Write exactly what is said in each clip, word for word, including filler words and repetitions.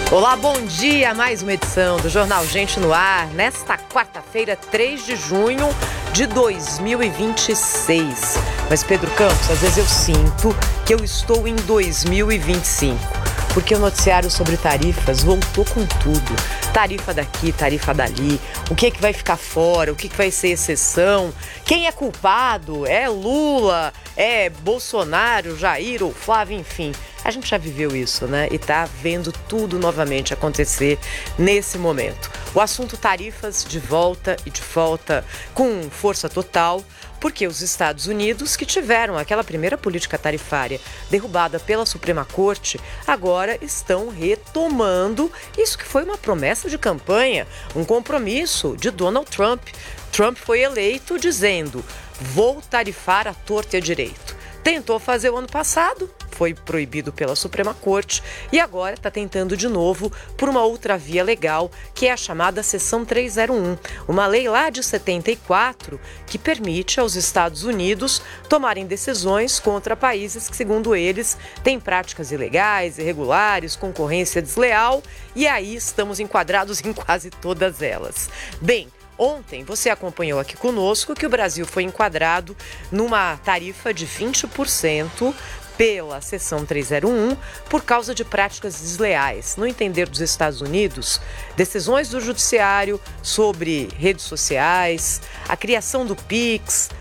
Olá, bom dia! Mais uma edição do Jornal Gente no Ar, nesta quarta-feira, três de junho de dois mil e vinte e seis. Mas, Pedro Campos, às vezes eu sinto que eu estou em dois mil e vinte e cinco, porque o noticiário sobre tarifas voltou com tudo. Tarifa daqui, tarifa dali, o que é que vai ficar fora, o que é que vai ser exceção, quem é culpado, é Lula, é Bolsonaro, Jair ou Flávio, enfim. A gente já viveu isso, né? E tá vendo tudo novamente acontecer nesse momento. O assunto tarifas de volta e de volta com força total, porque os Estados Unidos, que tiveram aquela primeira política tarifária derrubada pela Suprema Corte, agora estão retomando isso que foi uma promessa de campanha, um compromisso de Donald Trump. Trump foi eleito dizendo: vou tarifar à torta e à direito. Tentou fazer o ano passado, foi proibido pela Suprema Corte e agora está tentando de novo por uma outra via legal, que é a chamada Seção trezentos e um, uma lei lá de setenta e quatro que permite aos Estados Unidos tomarem decisões contra países que, segundo eles, têm práticas ilegais, irregulares, concorrência desleal, e aí estamos enquadrados em quase todas elas. Bem, ontem você acompanhou aqui conosco que o Brasil foi enquadrado numa tarifa de vinte por cento pela Seção trezentos e um por causa de práticas desleais. No entender dos Estados Unidos, decisões do Judiciário sobre redes sociais, a criação do Pix,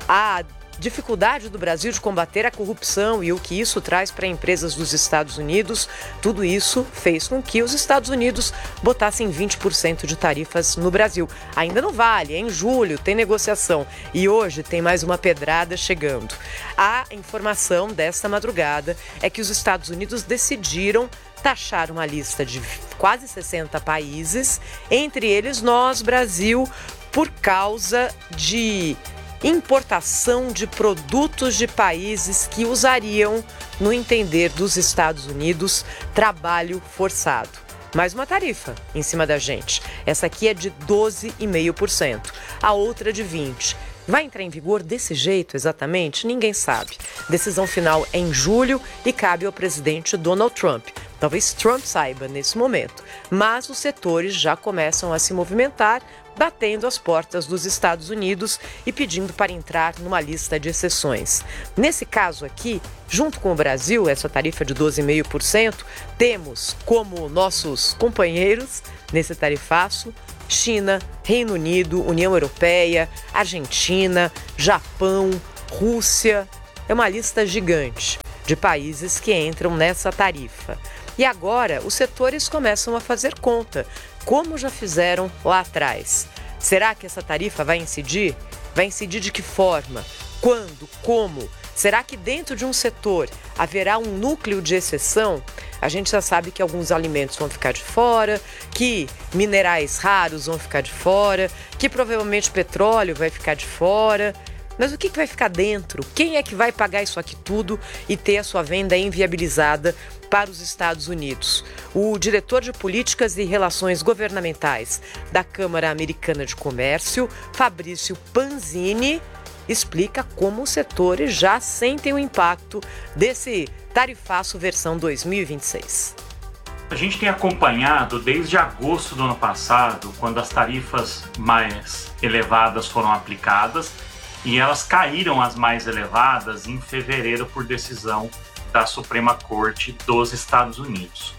a dificuldade do Brasil de combater a corrupção e o que isso traz para empresas dos Estados Unidos, tudo isso fez com que os Estados Unidos botassem vinte por cento de tarifas no Brasil. Ainda não vale, é em julho, tem negociação e hoje tem mais uma pedrada chegando. A informação desta madrugada é que os Estados Unidos decidiram taxar uma lista de quase sessenta países, entre eles nós, Brasil, por causa de importação de produtos de países que usariam, no entender dos Estados Unidos, trabalho forçado. Mais uma tarifa em cima da gente. Essa aqui é de doze vírgula cinco por cento, a outra de vinte por cento. Vai entrar em vigor desse jeito exatamente? Ninguém sabe. Decisão final é em julho e cabe ao presidente Donald Trump. Talvez Trump saiba nesse momento, mas os setores já começam a se movimentar, batendo as portas dos Estados Unidos e pedindo para entrar numa lista de exceções. Nesse caso aqui, junto com o Brasil, essa tarifa de doze vírgula cinco por cento, temos como nossos companheiros nesse tarifaço China, Reino Unido, União Europeia, Argentina, Japão, Rússia. É uma lista gigante de países que entram nessa tarifa. E agora os setores começam a fazer conta, como já fizeram lá atrás. Será que essa tarifa vai incidir? Vai incidir de que forma? Quando? Como? Será que dentro de um setor haverá um núcleo de exceção? A gente já sabe que alguns alimentos vão ficar de fora, que minerais raros vão ficar de fora, que provavelmente petróleo vai ficar de fora. Mas o que vai ficar dentro? Quem é que vai pagar isso aqui tudo e ter a sua venda inviabilizada para os Estados Unidos? O diretor de Políticas e Relações Governamentais da Câmara Americana de Comércio, Fabrício Panzini, explica como os setores já sentem o impacto desse tarifaço versão dois mil e vinte e seis. A gente tem acompanhado desde agosto do ano passado, quando as tarifas mais elevadas foram aplicadas, e elas caíram as mais elevadas em fevereiro por decisão da Suprema Corte dos Estados Unidos.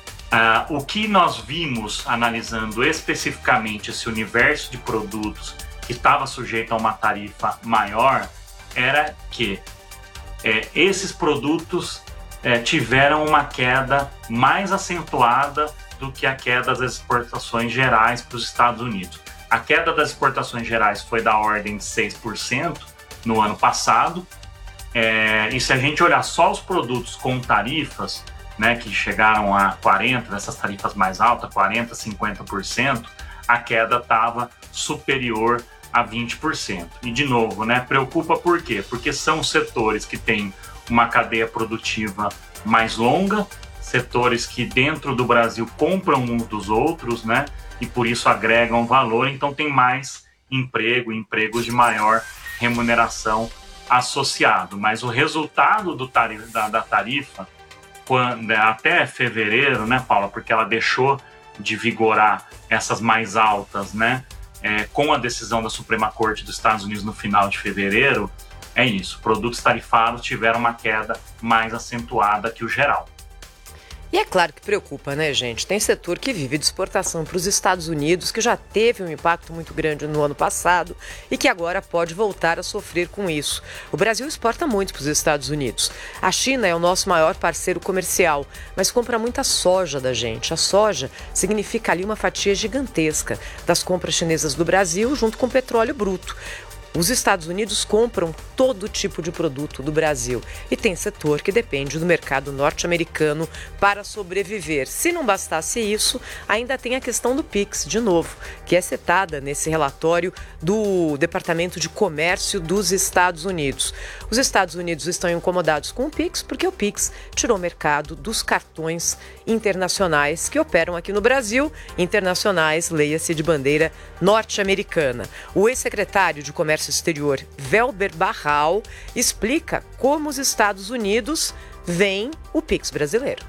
Ah, o que nós vimos analisando especificamente esse universo de produtos que estava sujeito a uma tarifa maior era que é, esses produtos é, tiveram uma queda mais acentuada do que a queda das exportações gerais para os Estados Unidos. A queda das exportações gerais foi da ordem de seis por cento no ano passado, é, e se a gente olhar só os produtos com tarifas, né, que chegaram a quarenta por cento, dessas tarifas mais altas, quarenta por cento, cinquenta por cento, a queda estava superior a vinte por cento. E, de novo, né, preocupa por quê? Porque são setores que têm uma cadeia produtiva mais longa, setores que dentro do Brasil compram uns dos outros, né, e por isso agregam valor, então tem mais emprego, empregos de maior remuneração associado. Mas o resultado do tarif- da, da tarifa quando, até fevereiro, né, Paula? Porque ela deixou de vigorar essas mais altas, né? É, com a decisão da Suprema Corte dos Estados Unidos no final de fevereiro, é isso. Produtos tarifados tiveram uma queda mais acentuada que o geral. E é claro que preocupa, né, gente? Tem setor que vive de exportação para os Estados Unidos, que já teve um impacto muito grande no ano passado e que agora pode voltar a sofrer com isso. O Brasil exporta muito para os Estados Unidos. A China é o nosso maior parceiro comercial, mas compra muita soja da gente. A soja significa ali uma fatia gigantesca das compras chinesas do Brasil junto com petróleo bruto. Os Estados Unidos compram todo tipo de produto do Brasil e tem setor que depende do mercado norte-americano para sobreviver. Se não bastasse isso, ainda tem a questão do Pix, de novo, que é citada nesse relatório do Departamento de Comércio dos Estados Unidos. Os Estados Unidos estão incomodados com o Pix porque o Pix tirou o mercado dos cartões internacionais que operam aqui no Brasil, internacionais, leia-se de bandeira norte-americana. O ex-secretário de Comércio Exterior, Welber Barral, explica como os Estados Unidos veem o Pix brasileiro.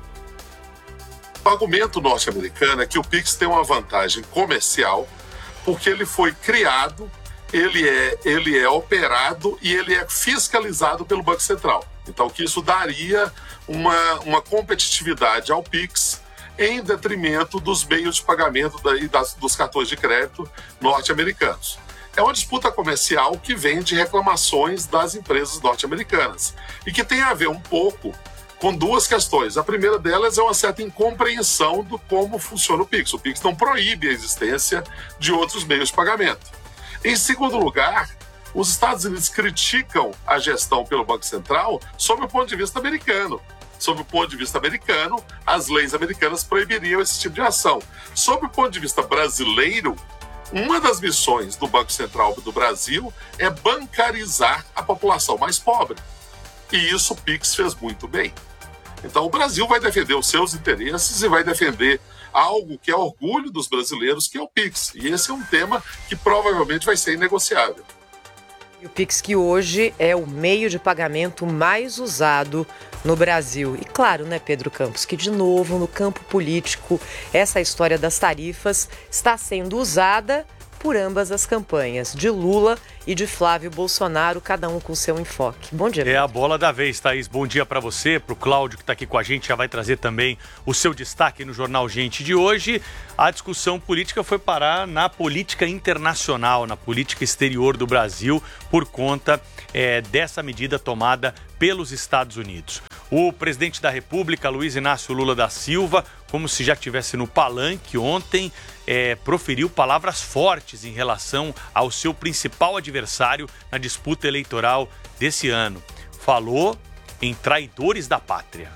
O argumento norte-americano é que o Pix tem uma vantagem comercial porque ele foi criado, ele é, ele é operado e ele é fiscalizado pelo Banco Central. Então, que isso daria uma, uma competitividade ao Pix em detrimento dos meios de pagamento da, e das, dos cartões de crédito norte-americanos. É uma disputa comercial que vem de reclamações das empresas norte-americanas e que tem a ver um pouco com duas questões. A primeira delas é uma certa incompreensão do como funciona o Pix. O Pix não proíbe a existência de outros meios de pagamento. Em segundo lugar, os Estados Unidos criticam a gestão pelo Banco Central sob o ponto de vista americano. Sob o ponto de vista americano, as leis americanas proibiriam esse tipo de ação. Sob o ponto de vista brasileiro, uma das missões do Banco Central do Brasil é bancarizar a população mais pobre. E isso o Pix fez muito bem. Então o Brasil vai defender os seus interesses e vai defender algo que é orgulho dos brasileiros, que é o Pix. E esse é um tema que provavelmente vai ser inegociável. E o Pix que hoje é o meio de pagamento mais usado no Brasil. E claro, né, Pedro Campos, que de novo no campo político, essa história das tarifas está sendo usada por ambas as campanhas, de Lula e de Flávio Bolsonaro, cada um com seu enfoque. Bom dia, Pedro. É a bola da vez, Thaís. Bom dia para você, para o Cláudio que está aqui com a gente, já vai trazer também o seu destaque no Jornal Gente de hoje. A discussão política foi parar na política internacional, na política exterior do Brasil, por conta é, dessa medida tomada pelos Estados Unidos. O presidente da República, Luiz Inácio Lula da Silva, como se já estivesse no palanque ontem, é, proferiu palavras fortes em relação ao seu principal adversário na disputa eleitoral desse ano. Falou em traidores da pátria.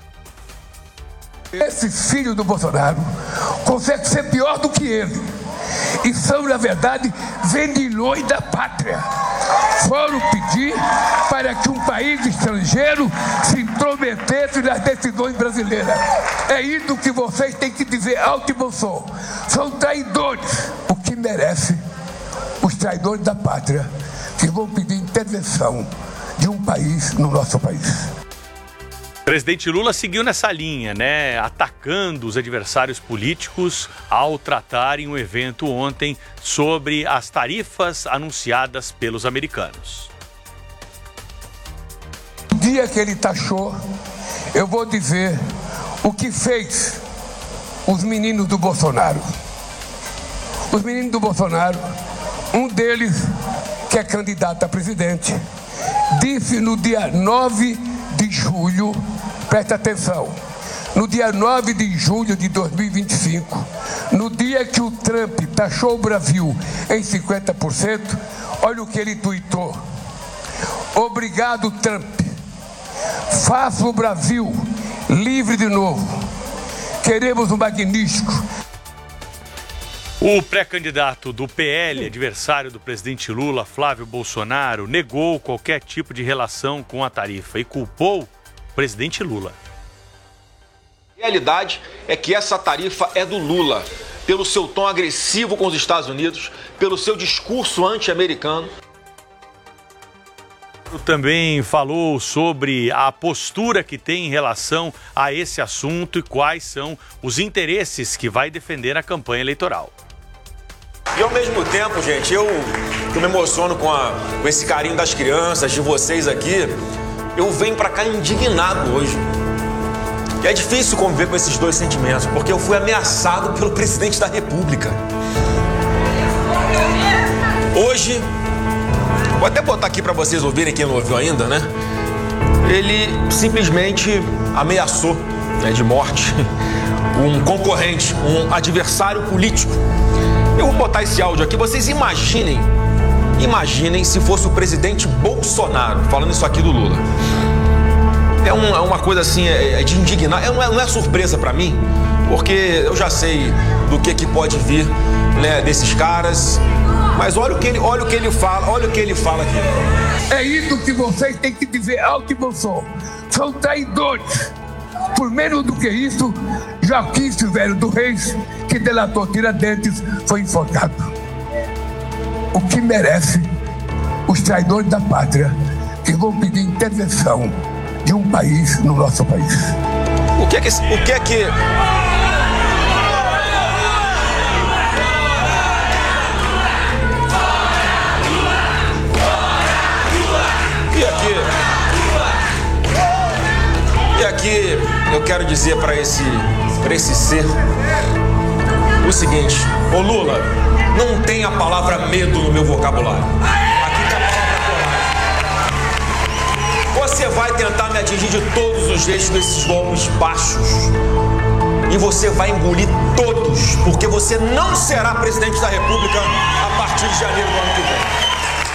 Esse filho do Bolsonaro consegue ser pior do que ele. E são, na verdade, vendilhões da pátria. Foram pedir para que um país estrangeiro se intrometesse nas decisões brasileiras. É isso que vocês têm que dizer alto e bom som. São traidores. O que merece os traidores da pátria que vão pedir intervenção de um país no nosso país. O presidente Lula seguiu nessa linha, né? Atacando os adversários políticos ao tratar em um evento ontem sobre as tarifas anunciadas pelos americanos. No dia que ele taxou, eu vou dizer o que fez os meninos do Bolsonaro. Os meninos do Bolsonaro, um deles, que é candidato a presidente, disse no dia nove de julho, presta atenção, no dia nove de julho de dois mil e vinte e cinco, no dia que o Trump taxou o Brasil em cinquenta por cento, olha o que ele tuitou. Obrigado, Trump. Faça o Brasil livre de novo. Queremos um magnífico. O pré-candidato do P L, adversário do presidente Lula, Flávio Bolsonaro, negou qualquer tipo de relação com a tarifa e culpou o presidente Lula. A realidade é que essa tarifa é do Lula, pelo seu tom agressivo com os Estados Unidos, pelo seu discurso anti-americano. Também falou sobre a postura que tem em relação a esse assunto e quais são os interesses que vai defender na campanha eleitoral. E ao mesmo tempo, gente, eu, eu me emociono com, a, com esse carinho das crianças, de vocês aqui. Eu venho pra cá indignado hoje. E é difícil conviver com esses dois sentimentos, porque eu fui ameaçado pelo presidente da República. Hoje, vou até botar aqui pra vocês ouvirem, quem não ouviu ainda, né? Ele simplesmente ameaçou, né, de morte um concorrente, um adversário político. Eu vou botar esse áudio aqui, vocês imaginem, imaginem se fosse o presidente Bolsonaro falando isso aqui do Lula. É, um, é uma coisa assim, é, é de indignar, é, não, é, não é surpresa pra mim, porque eu já sei do que, que pode vir, né, desses caras, mas olha o que ele, olha o que ele fala, olha o que ele fala aqui. É isso que vocês têm que dizer alto e bom som. São traidores. Por menos do que isso, Joaquim Silvério dos Reis, que delatou Tiradentes, foi enforcado. O que merece os traidores da pátria que vão pedir intervenção de um país no nosso país. O que é que... O que é que... E aqui... E aqui eu quero dizer para esse, para esse ser o seguinte: ô Lula, não tem a palavra medo no meu vocabulário. Aqui tem a palavra coragem. Você vai tentar me atingir de todos os jeitos nesses golpes baixos. E você vai engolir todos, porque você não será presidente da República a partir de janeiro do ano que vem.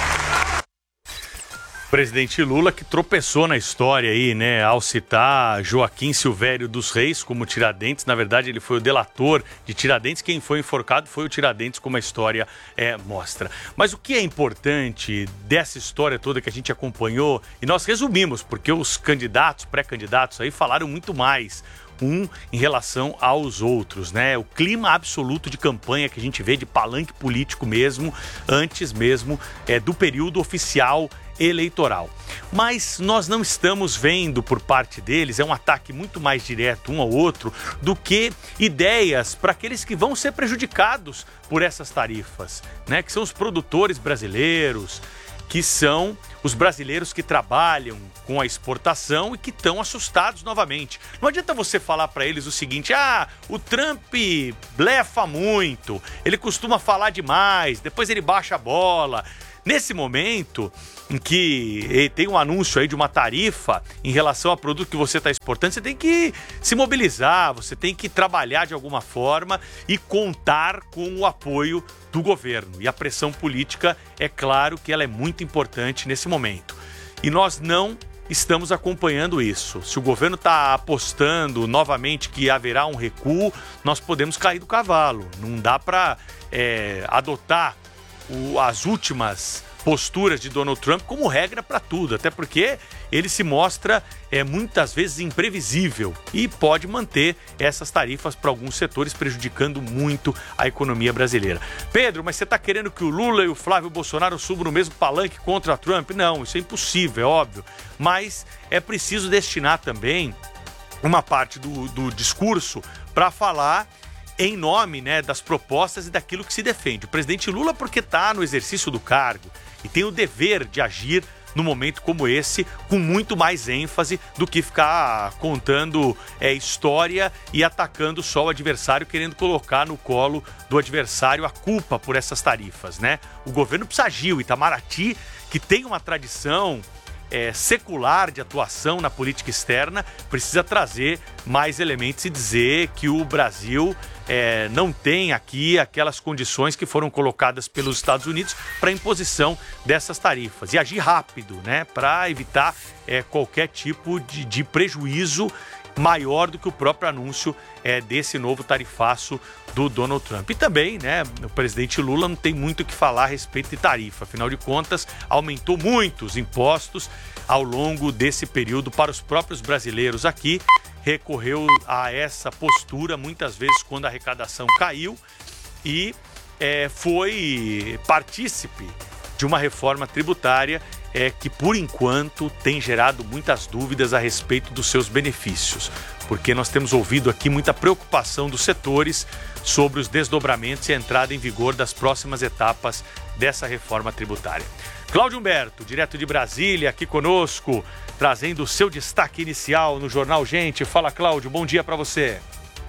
Presidente Lula, que tropeçou na história aí, né, ao citar Joaquim Silvério dos Reis como Tiradentes. Na verdade, ele foi o delator de Tiradentes. Quem foi enforcado foi o Tiradentes, como a história é, mostra. Mas o que é importante dessa história toda que a gente acompanhou, e nós resumimos, porque os candidatos, pré-candidatos aí falaram muito mais um em relação aos outros, né? O clima absoluto de campanha que a gente vê, de palanque político mesmo, antes mesmo é, do período oficial eleitoral. Mas nós não estamos vendo por parte deles, é um ataque muito mais direto um ao outro, do que ideias para aqueles que vão ser prejudicados por essas tarifas, né? Que são os produtores brasileiros, que são os brasileiros que trabalham com a exportação e que estão assustados novamente. Não adianta você falar para eles o seguinte: ah, o Trump blefa muito, ele costuma falar demais, depois ele baixa a bola. Nesse momento em que tem um anúncio aí de uma tarifa em relação ao produto que você está exportando, você tem que se mobilizar, você tem que trabalhar de alguma forma e contar com o apoio do governo. E a pressão política, é claro que ela é muito importante nesse momento. E nós não estamos acompanhando isso. Se o governo está apostando novamente que haverá um recuo, nós podemos cair do cavalo. Não dá para é, adotar o, as últimas posturas de Donald Trump como regra para tudo, até porque ele se mostra é, muitas vezes imprevisível e pode manter essas tarifas para alguns setores, prejudicando muito a economia brasileira. Pedro, mas você está querendo que o Lula e o Flávio Bolsonaro subam no mesmo palanque contra Trump? Não, isso é impossível, é óbvio, mas é preciso destinar também uma parte do, do discurso para falar em nome, né, das propostas e daquilo que se defende. O presidente Lula, porque está no exercício do cargo e tem o dever de agir num momento como esse, com muito mais ênfase do que ficar contando é, história e atacando só o adversário, querendo colocar no colo do adversário a culpa por essas tarifas, né? O governo precisa agir. O Itamaraty, que tem uma tradição É, secular de atuação na política externa, precisa trazer mais elementos e dizer que o Brasil é, não tem aqui aquelas condições que foram colocadas pelos Estados Unidos para imposição dessas tarifas e agir rápido, né, para evitar é, qualquer tipo de, de prejuízo maior do que o próprio anúncio é, desse novo tarifaço do Donald Trump. E também, né, o presidente Lula não tem muito o que falar a respeito de tarifa. Afinal de contas, aumentou muito os impostos ao longo desse período para os próprios brasileiros aqui. Recorreu a essa postura muitas vezes quando a arrecadação caiu e é, foi partícipe de uma reforma tributária é que, por enquanto, tem gerado muitas dúvidas a respeito dos seus benefícios, porque nós temos ouvido aqui muita preocupação dos setores sobre os desdobramentos e a entrada em vigor das próximas etapas dessa reforma tributária. Cláudio Humberto, direto de Brasília, aqui conosco, trazendo o seu destaque inicial no Jornal Gente. Fala, Cláudio, bom dia para você.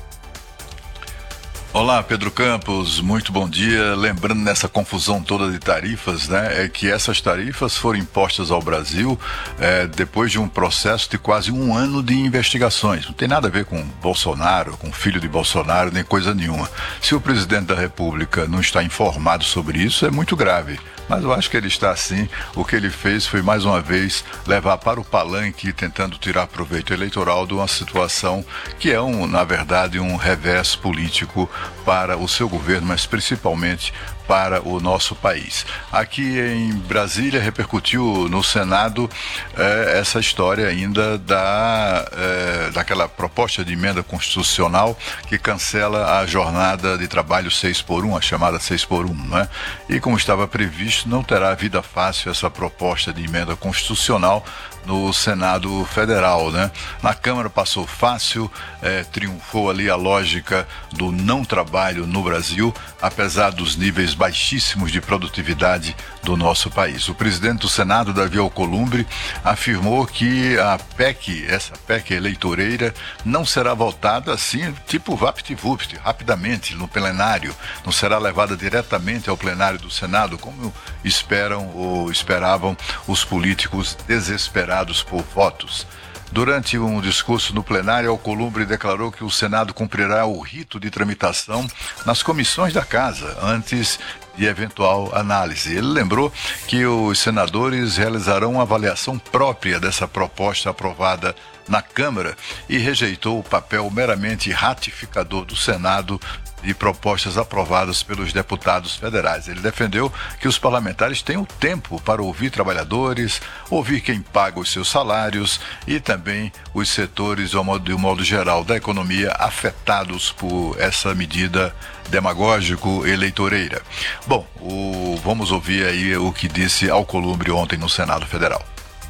Olá, Pedro Campos, muito bom dia. Lembrando nessa confusão toda de tarifas, né, é que essas tarifas foram impostas ao Brasil é, depois de um processo de quase um ano de investigações. Não tem nada a ver com Bolsonaro, com o filho de Bolsonaro, nem coisa nenhuma. Se o presidente da República não está informado sobre isso, é muito grave. Mas eu acho que ele está assim. O que ele fez foi, mais uma vez, levar para o palanque, tentando tirar proveito eleitoral de uma situação que é, um, na verdade, um revés político para o seu governo, mas principalmente para o nosso país. Aqui em Brasília repercutiu no Senado eh, essa história ainda da, eh, daquela proposta de emenda constitucional que cancela a jornada de trabalho seis por um, a chamada seis por um, né? E como estava previsto, não terá vida fácil essa proposta de emenda constitucional no Senado Federal, né? Na Câmara passou fácil, eh, triunfou ali a lógica do não trabalho no Brasil, apesar dos níveis baixíssimos de produtividade do nosso país. O presidente do Senado, Davi Alcolumbre, afirmou que a P E C, essa P E C eleitoreira, não será votada assim, tipo vapt-vupt, rapidamente no plenário, não será levada diretamente ao plenário do Senado, como esperam ou esperavam os políticos desesperados por votos. Durante um discurso no plenário, Alcolumbre declarou que o Senado cumprirá o rito de tramitação nas comissões da Casa, antes de eventual análise. Ele lembrou que os senadores realizarão uma avaliação própria dessa proposta aprovada na Câmara e rejeitou o papel meramente ratificador do Senado de propostas aprovadas pelos deputados federais. Ele defendeu que os parlamentares tenham tempo para ouvir trabalhadores, ouvir quem paga os seus salários e também os setores, de um modo, de um modo geral, da economia afetados por essa medida demagógico-eleitoreira. Bom, o, vamos ouvir aí o que disse Alcolumbre ontem no Senado Federal.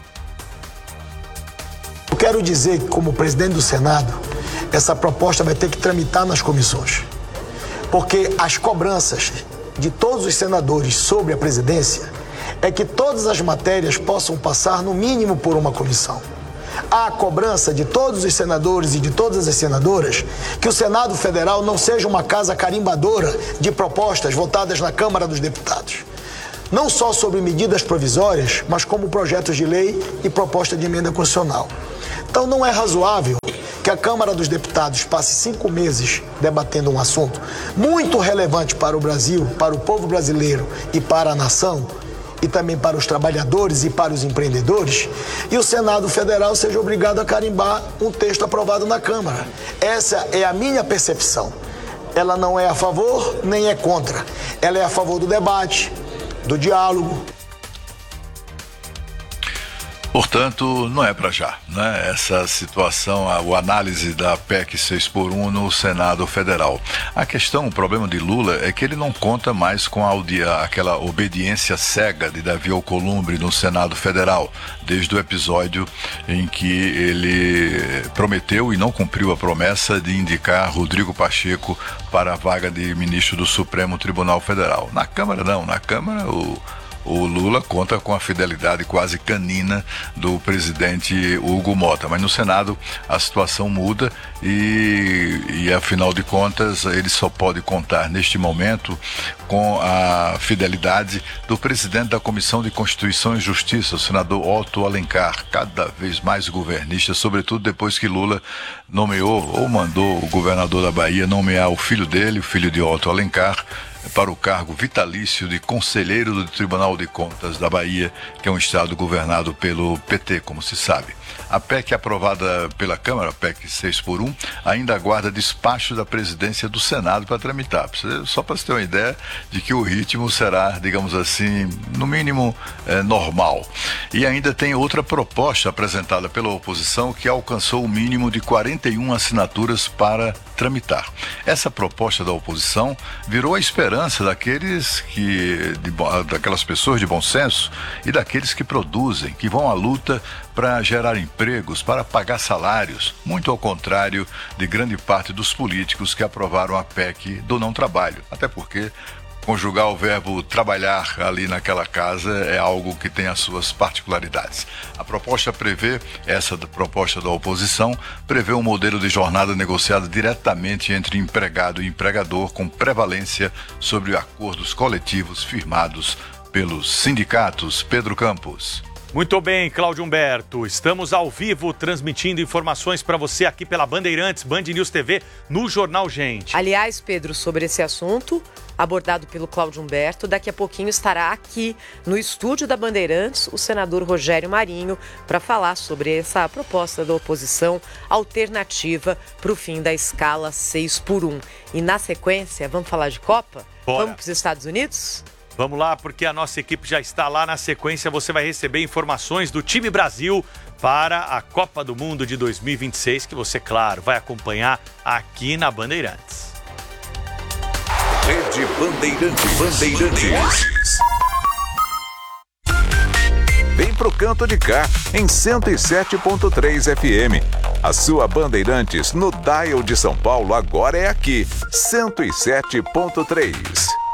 Eu quero dizer que, como presidente do Senado, essa proposta vai ter que tramitar nas comissões. Porque as cobranças de todos os senadores sobre a presidência é que todas as matérias possam passar no mínimo por uma comissão. Há a cobrança de todos os senadores e de todas as senadoras que o Senado Federal não seja uma casa carimbadora de propostas votadas na Câmara dos Deputados. Não só sobre medidas provisórias, mas como projetos de lei e proposta de emenda constitucional. Então não é razoável que a Câmara dos Deputados passe cinco meses debatendo um assunto muito relevante para o Brasil, para o povo brasileiro e para a nação, e também para os trabalhadores e para os empreendedores, e o Senado Federal seja obrigado a carimbar um texto aprovado na Câmara. Essa é a minha percepção. Ela não é a favor nem é contra. Ela é a favor do debate, do diálogo. Portanto, não é para já, né? Essa situação, a, a análise da P E C seis por um no Senado Federal. A questão, o problema de Lula é que ele não conta mais com a, aquela obediência cega de Davi Alcolumbre no Senado Federal, desde o episódio em que ele prometeu e não cumpriu a promessa de indicar Rodrigo Pacheco para a vaga de ministro do Supremo Tribunal Federal. Na Câmara não, na Câmara o O Lula conta com a fidelidade quase canina do presidente Hugo Mota, mas no Senado a situação muda e, e afinal de contas ele só pode contar neste momento com a fidelidade do presidente da Comissão de Constituição e Justiça, o senador Otto Alencar, cada vez mais governista, sobretudo depois que Lula nomeou ou mandou o governador da Bahia nomear o filho dele, o filho de Otto Alencar, para o cargo vitalício de conselheiro do Tribunal de Contas da Bahia, que é um estado governado pelo P T, como se sabe. A P E C aprovada pela Câmara, a P E C seis por um, ainda aguarda despacho da presidência do Senado para tramitar. Só para você ter uma ideia de que o ritmo será, digamos assim, no mínimo é, normal. E ainda tem outra proposta apresentada pela oposição que alcançou o mínimo de quarenta e uma assinaturas para tramitar. Essa proposta da oposição virou a esperança daqueles que, de, daquelas pessoas de bom senso e daqueles que produzem, que vão à luta para gerar empregos, para pagar salários, muito ao contrário de grande parte dos políticos que aprovaram a P E C do não trabalho. Até porque conjugar o verbo trabalhar ali naquela casa é algo que tem as suas particularidades. A proposta prevê, essa proposta da oposição, prevê um modelo de jornada negociado diretamente entre empregado e empregador, com prevalência sobre acordos coletivos firmados pelos sindicatos. Pedro Campos. Muito bem, Cláudio Humberto. Estamos ao vivo transmitindo informações para você aqui pela Bandeirantes, Band News T V, no Jornal Gente. Aliás, Pedro, sobre esse assunto abordado pelo Cláudio Humberto, daqui a pouquinho estará aqui no estúdio da Bandeirantes o senador Rogério Marinho para falar sobre essa proposta da oposição alternativa para o fim da escala seis por um. E na sequência, vamos falar de Copa? Bora. Vamos para os Estados Unidos? Vamos lá, porque a nossa equipe já está lá. Na sequência, você vai receber informações do time Brasil para a Copa do Mundo de dois mil e vinte e seis, que você, claro, vai acompanhar aqui na Bandeirantes. Rede Bandeirantes. Bandeirantes. Vem pro canto de cá, em cento e sete ponto três F M. A sua Bandeirantes no dial de São Paulo agora é aqui, cento e sete ponto três.